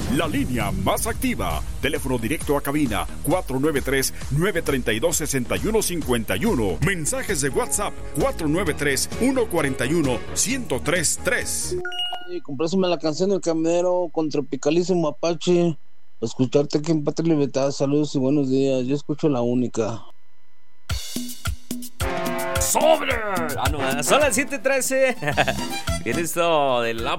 la línea más activa. Teléfono directo a cabina 493-932-6151. Mensajes de WhatsApp 493-141-1033. Compláseme la canción del camionero con Tropicalísimo Apache. Escucharte aquí en Patria y Libertad. Saludos y buenos días. Yo escucho la única. ¡Sobre! Son las 7:13. Viene esto de la